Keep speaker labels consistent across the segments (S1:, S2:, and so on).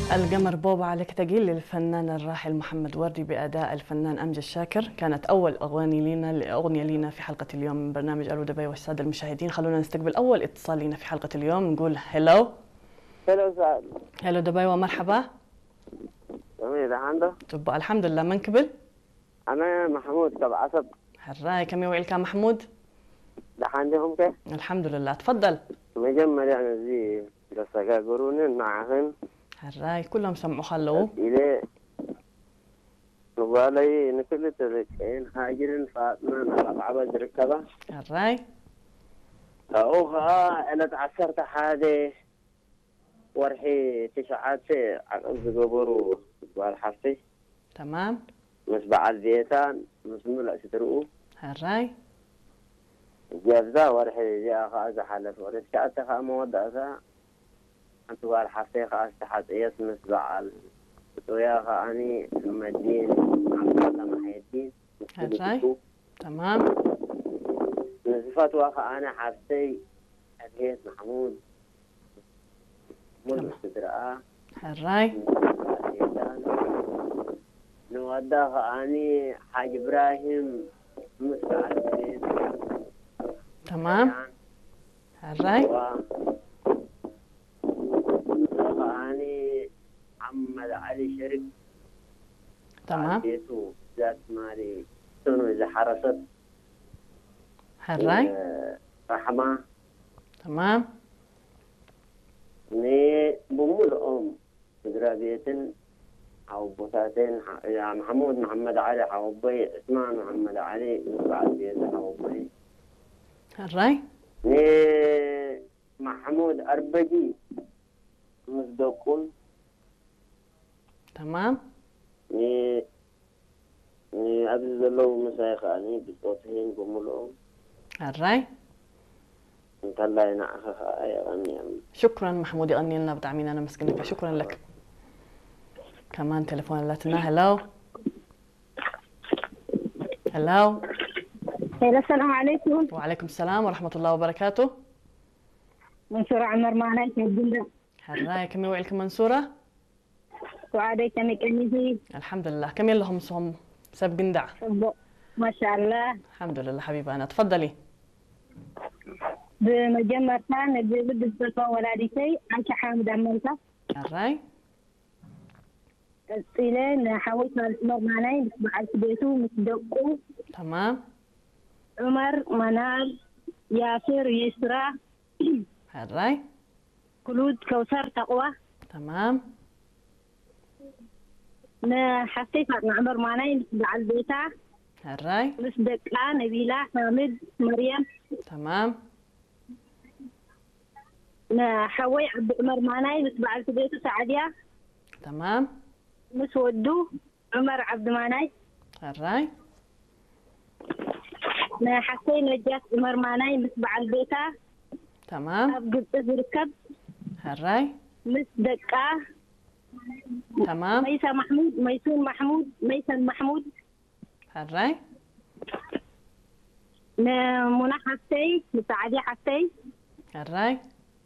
S1: القمر بوبا عليك تقيل للفنان الراحل محمد وردي بأداء الفنان أمجد شاكر. كانت أول أغنية لينا في حلقة اليوم من برنامج ألو دبي. والسادة المشاهدين خلونا نستقبل أول اتصال لينا في حلقة اليوم. نقول هلو
S2: سعد.
S1: هلو دبي ومرحبا.
S2: جميل عنده.
S1: تبقى الحمد لله. من قبل؟
S2: أنا محمود تبع عصب.
S1: حراي كم يوعيلك محمود؟
S2: ده عندهم كيف؟
S1: الحمد لله تفضل.
S2: مجمل يعني زي دسقا قرونين معهن.
S1: حراي كلهم سمعوا خلو.
S2: إليه نقالي نكل تذكين هاجرين فاطمة نلعب عبد ركبة.
S1: حراي
S2: أوها أنا تعسرت حادي ورحي تشعات في عقب قبر والحفتي.
S1: تمام.
S2: مسبع الزيتان مسمولة سترؤو.
S1: حراي
S2: جابزا ورحي جاء خاز حلف ورسكات خا مودعها أنت والحفتي خاز تحت إيس مسبع ويا خاني المدين عبد محي الدين.
S1: حراي تمام.
S2: نزفت واخا أنا حفتي أبيت محمود مل استدراء.
S1: حراي
S2: نودا خاني حاج إبراهيم مستعد.
S1: تمام. حراي
S2: خاني محمد علي شريف.
S1: تمام.
S2: بيتو ذات مالي شنو إذا حرست.
S1: حراي
S2: رحمة.
S1: تمام.
S2: ني بمول إدرابيتن أو بوتاتين يا محمود محمد علي حوبي عثمان محمد علي بعد بيت حوبي.
S1: حراي
S2: ني محمود أربجي مصدقون.
S1: تمام.
S2: ني أبز الله مسايخاني بصوتين بمول
S1: حراي
S2: انت الله ينعخها يا غني.
S1: شكرا محمود يغني لنا بدعمين انا مسكنك. شكرا لك. كمان تليفون لاتنا. هلو هلو.
S3: السلام عليكم.
S1: وعليكم السلام ورحمة الله وبركاته.
S3: منصورة عمر معنا الجندة.
S1: حراي كم يوعيلك منصورة؟
S3: وعادي كمك أنيزي.
S1: الحمد لله. كم يلهم صهم سب قندع؟
S3: ما شاء الله.
S1: الحمد لله حبيبة أنا. تفضلي.
S3: بمجمع ثاني بدي السلطان ولادي شيء عن حامد عملته.
S1: حراي
S3: إلين حاولت الأمر معنا بعد بيته مصدقه.
S1: تمام.
S3: عمر منال ياسر يسرى.
S1: حراي
S3: كلود كوثر تقوى.
S1: تمام.
S3: حسيت مع عمر معنا بعد بيته.
S1: حراي
S3: مصدقة نبيلة حامد مريم.
S1: تمام.
S3: حوي عبد عمر معنا بعد بيته سعدية.
S1: تمام.
S3: مسودو عمر عبد ماناي.
S1: حراي
S3: حسين نجاة عمر ماناي مسبع البيتا.
S1: تمام.
S3: أبقى تزركب.
S1: حراي
S3: مصدقة.
S1: تمام.
S3: ميسا محمود ميسون محمود ميسن محمود.
S1: حراي
S3: منى حسي مساعدة حسي.
S1: حراي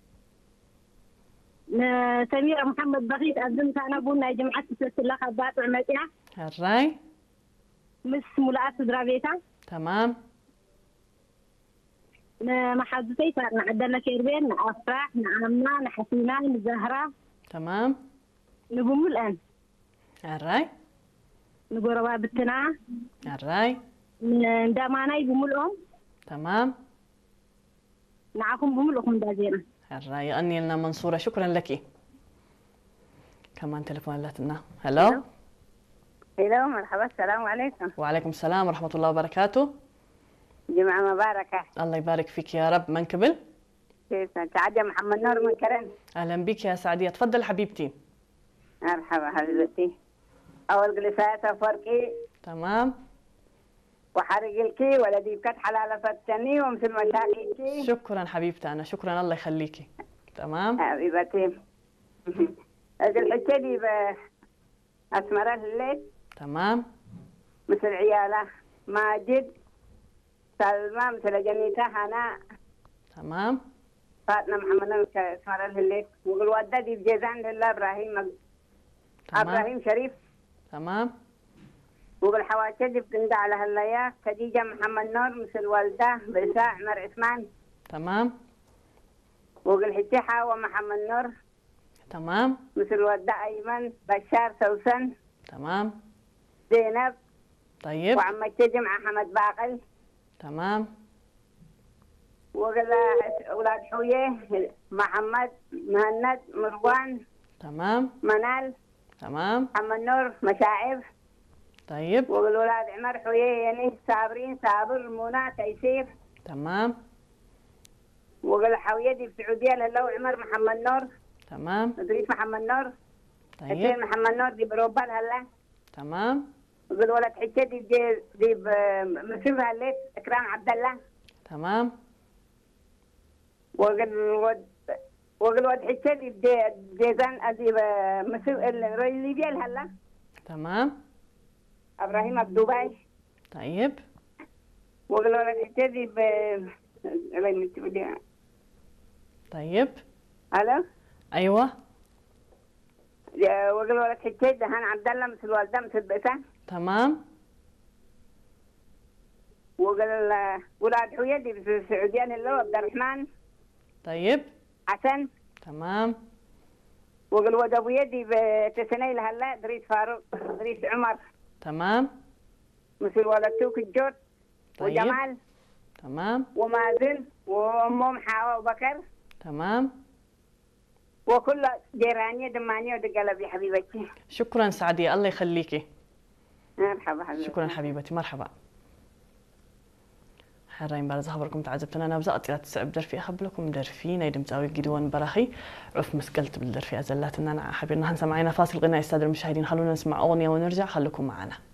S3: سميرة محمد بغيت أقدم أنا بونا جمعة سلسلة خبات عمتها.
S1: حراي
S3: مس ملاءات درابيتا.
S1: تمام.
S3: محادثي صار عندنا كيربين أفراح نعمنا نحسينا زهرة.
S1: تمام.
S3: نقوم الآن.
S1: حراي
S3: نقول روابطنا.
S1: حراي
S3: دامانا يقوموا الأم.
S1: تمام.
S3: نعاكم بملكم دازينا.
S1: حراي يغني لنا منصورة. شكرا لك. كمان تليفون لاتنا. هلو
S3: هلو مرحبا. السلام عليكم.
S1: وعليكم السلام ورحمة الله وبركاته.
S3: جمعة مباركة.
S1: الله يبارك فيك يا رب. من قبل؟
S3: كيف سعادة محمد نور من كرم.
S1: أهلا بك يا سعدية. تفضل حبيبتي.
S3: مرحبا حبيبتي. أول جلسات فرقي.
S1: تمام.
S3: وحرق الكي ولدي بكت حلالة فتني ومثل مشاكيكي.
S1: شكرا حبيبتي أنا. شكرا الله يخليكي. تمام.
S3: حبيبتي. أجل حكي بأسمر الليل.
S1: تمام.
S3: مثل عيالة ماجد سلمى مثل جنيتها هنا.
S1: تمام.
S3: فاتنا محمد اسمر الليل والودة دي بجيزان لله إبراهيم
S1: تمام.
S4: ابراهيم شريف.
S1: تمام.
S4: وبالحواشد بتندى على هاللياك خديجه محمد نور مثل والده بساء عمر عثمان.
S1: تمام.
S4: وبالحجة حاوى محمد نور
S1: تمام.
S4: مثل والده ايمن بشار سوسن.
S1: تمام.
S4: زينب.
S1: طيب.
S4: وعم التجمع حمد باقل.
S1: تمام.
S4: أولاد حويه محمد مهند مروان.
S1: تمام.
S4: منال.
S1: تمام.
S4: محمد نور مشاعب.
S1: طيب.
S4: والولاد عمر حويه يعني صابرين صابر منى تيسير.
S1: تمام.
S4: والحويه دي في السعوديه لهلا عمر محمد نور.
S1: تمام.
S4: ادريس محمد نور.
S1: طيب.
S4: حسين محمد نور دي بروبال هلا.
S1: تمام.
S4: والولد حجه دي مسيبها الليت اكرام عبد الله.
S1: تمام.
S4: وقلود حجه دي ديزان ادي مسيب اللي ديال هلا.
S1: تمام.
S4: ابراهيم عبد دبي.
S1: طيب.
S4: وقلود حجه دي
S1: طيب.
S4: الو.
S1: ايوه.
S4: وقلود حجه دهان عبد الله مثل والده مثل بيسان.
S1: تمام.
S4: وقال ولاد حويدي في السعوديه اللي هو عبد الرحمن.
S1: طيب.
S4: حسن.
S1: تمام.
S4: وقال ولد ابو يدي بتسنيل هلا ادريس فاروق ادريس عمر.
S1: تمام.
S4: مثل ولد توك الجود.
S1: طيب.
S4: وجمال.
S1: تمام.
S4: ومازن وامهم حواء وبكر.
S1: تمام.
S4: وكل جيرانيه دمانيه ودقلب يا حبيبتي.
S1: شكرا سعدية، الله يخليكي.
S4: مرحبا حبيبتي.
S1: شكرا حبيبتي، مرحبا. حراين بارز خبركم تعذبتنا انا بزقت تسعب درفي اخبركم درفي نيدم تساوي جدوان براخي عف مسكلت بالدرفي ازلات ان انا حبينا هنسمع معنا فاصل غنائي. الساده المشاهدين خلونا نسمع اغنيه ونرجع، خليكم معنا.